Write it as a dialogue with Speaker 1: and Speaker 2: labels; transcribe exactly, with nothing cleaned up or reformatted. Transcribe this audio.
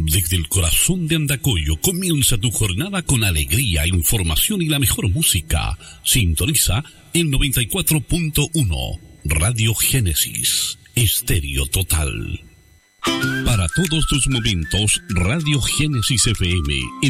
Speaker 1: Desde el corazón de Andacollo comienza tu jornada con alegría, información y la mejor música. Sintoniza el noventa y cuatro punto uno. Radio Génesis, estéreo total. Para todos tus momentos, Radio Génesis F M.